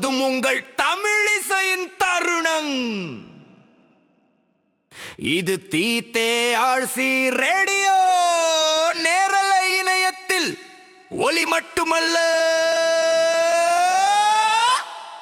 தொடங்கும் உங்கள் தமிழிசையின் தருணம். இது தீத்தே ஆழ்சி ரேடியோ நேரலை இணையத்தில் ஒலி மட்டுமல்ல